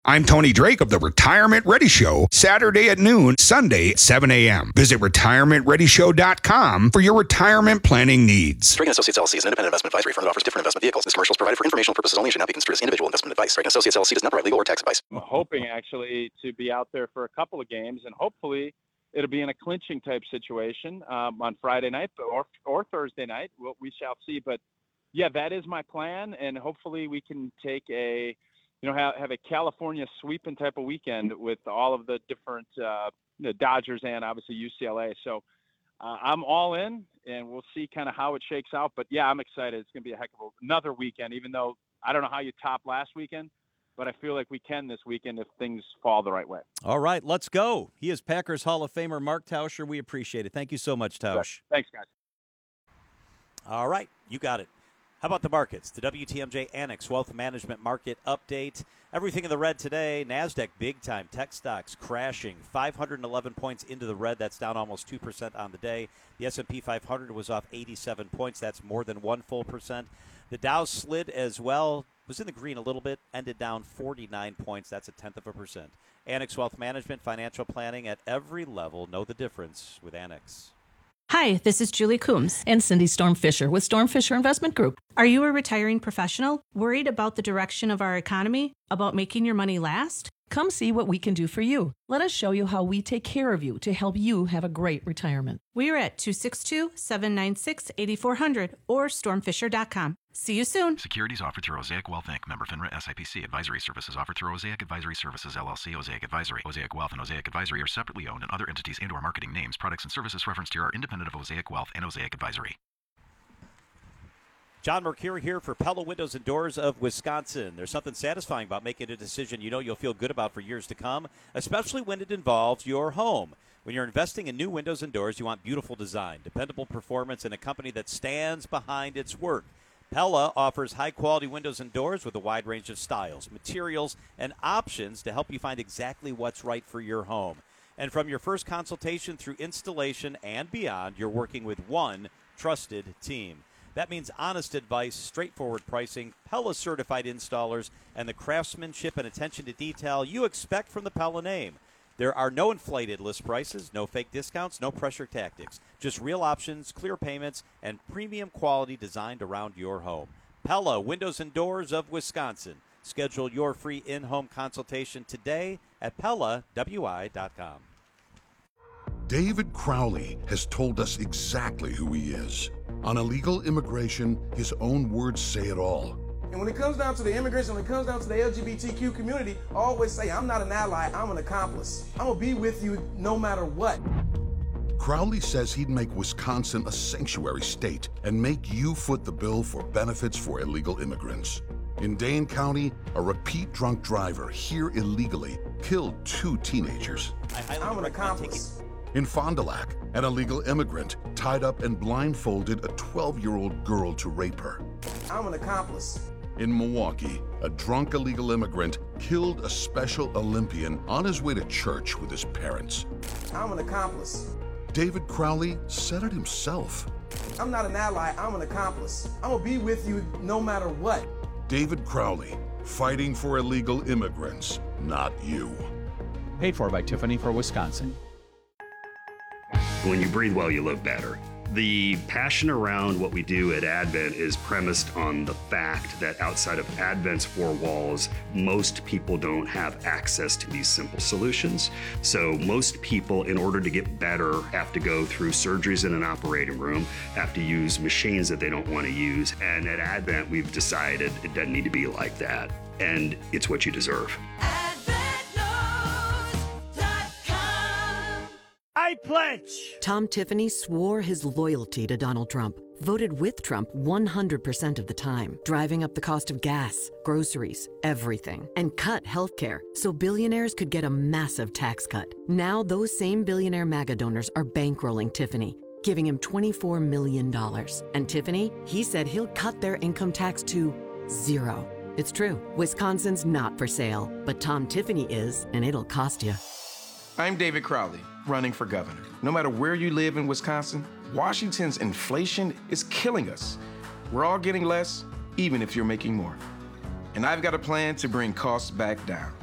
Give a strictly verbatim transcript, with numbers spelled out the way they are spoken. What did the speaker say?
I'm Tony Drake of the Retirement Ready Show, Saturday at noon, Sunday at seven a.m. Visit retirement ready show dot com for your retirement planning needs. Drake and Associates L L C is an independent investment advisory firm that offers different investment vehicles. This commercial is provided for informational purposes only and should not be construed as individual investment advice. Drake and Associates L L C does not provide legal or tax advice. I'm hoping actually to be out there for a couple of games, and hopefully it'll be in a clinching type situation um, on Friday night or or Thursday night. Well, we shall see. But yeah, that is my plan, and hopefully we can take a you know have, have a California sweeping type of weekend with all of the different uh, the Dodgers and obviously U C L A. So uh, I'm all in, and we'll see kind of how it shakes out. But yeah, I'm excited. It's going to be a heck of a, another weekend, even though I don't know how you top last weekend, but I feel like we can this weekend if things fall the right way. All right, let's go. He is Packers Hall of Famer Mark Tauscher. We appreciate it. Thank you so much, Tausch. Thanks, guys. All right, you got it. How about the markets? The W T M J Annex Wealth Management Market Update. Everything in the red today. NASDAQ big time. Tech stocks crashing. five hundred eleven points into the red. That's down almost two percent on the day. The S and P five hundred was off eighty-seven points. That's more than one full percent. The Dow slid as well. Was in the green a little bit. Ended down forty-nine points. That's a tenth of a percent. Annex Wealth Management, financial planning at every level. Know the difference with Annex. Hi, this is Julie Coombs and Cindy Storm Fisher with Storm Fisher Investment Group. Are you a retiring professional worried about the direction of our economy, about making your money last? Come see what we can do for you. Let us show you how we take care of you to help you have a great retirement. We are at two six two, seven nine six, eight four zero zero or storm fisher dot com. See you soon. Securities offered through Osaic Wealth Incorporated. Member FINRA S I P C. Advisory services offered through Osaic Advisory Services L L C. Osaic Advisory. Osaic Wealth and Osaic Advisory are separately owned, and other entities and/or marketing names, products, and services referenced here are independent of Osaic Wealth and Osaic Advisory. John Mercure here for Pella Windows and Doors of Wisconsin. There's something satisfying about making a decision you know you'll feel good about for years to come, especially when it involves your home. When you're investing in new windows and doors, you want beautiful design, dependable performance, and a company that stands behind its work. Pella offers high-quality windows and doors with a wide range of styles, materials, and options to help you find exactly what's right for your home. And from your first consultation through installation and beyond, you're working with one trusted team. That means honest advice, straightforward pricing, Pella-certified installers, and the craftsmanship and attention to detail you expect from the Pella name. There are no inflated list prices, no fake discounts, no pressure tactics. Just real options, clear payments, and premium quality designed around your home. Pella Windows and Doors of Wisconsin. Schedule your free in-home consultation today at Pella W I dot com. David Crowley has told us exactly who he is. On illegal immigration, his own words say it all. And when it comes down to the immigration, when it comes down to the L G B T Q community, I always say, I'm not an ally, I'm an accomplice. I'm gonna be with you no matter what. Crowley says he'd make Wisconsin a sanctuary state and make you foot the bill for benefits for illegal immigrants. In Dane County, a repeat drunk driver here illegally killed two teenagers. I, I'm an accomplice. In Fond du Lac, an illegal immigrant tied up and blindfolded a twelve-year-old girl to rape her. I'm an accomplice. In Milwaukee, a drunk illegal immigrant killed a Special Olympian on his way to church with his parents. I'm an accomplice. David Crowley said it himself. I'm not an ally, I'm an accomplice. I'm gonna be with you no matter what. David Crowley, fighting for illegal immigrants, not you. Paid for by Tiffany for Wisconsin. When you breathe well, you live better. The passion around what we do at Advent is premised on the fact that outside of Advent's four walls, most people don't have access to these simple solutions. So most people, in order to get better, have to go through surgeries in an operating room, have to use machines that they don't want to use. And at Advent, we've decided it doesn't need to be like that. And it's what you deserve. I pledge. Tom Tiffany swore his loyalty to Donald Trump, voted with Trump one hundred percent of the time, driving up the cost of gas, groceries, everything, and cut healthcare so billionaires could get a massive tax cut. Now those same billionaire MAGA donors are bankrolling Tiffany, giving him twenty-four million dollars. And Tiffany, he said he'll cut their income tax to zero. It's true. Wisconsin's not for sale, but Tom Tiffany is, and it'll cost you. I'm David Crowley, running for governor. No matter where you live in Wisconsin, Washington's inflation is killing us. We're all getting less, even if you're making more. And I've got a plan to bring costs back down.